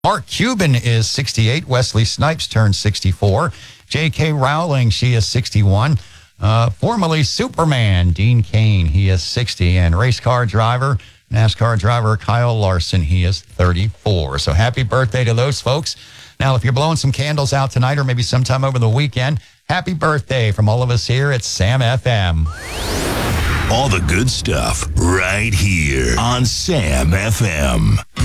Mark Cuban is 68. Wesley Snipes turned 64. J.K. Rowling, she is 61. Formerly Superman, Dean Cain, he is 60. And race car driver, NASCAR driver Kyle Larson, he is 34. So happy birthday to those folks. Now, if you're blowing some candles out tonight or maybe sometime over the weekend, happy birthday from all of us here at Sam FM. All the good stuff right here on Sam FM.